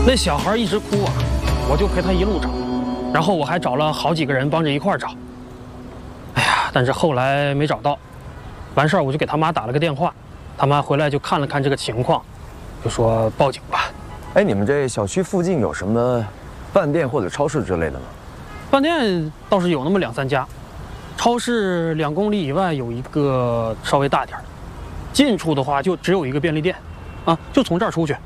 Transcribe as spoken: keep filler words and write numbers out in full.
那小孩一直哭啊，我就陪他一路找，然后我还找了好几个人帮着一块儿找。哎呀，但是后来没找到，完事儿我就给他妈打了个电话，他妈回来就看了看这个情况，就说报警吧。 哎，你们这小区附近有什么饭店或者超市之类的吗？ 饭店倒是有那么两三家，超市两公里以外有一个稍微大点儿的，近处的话就只有一个便利店，啊，就从这儿出去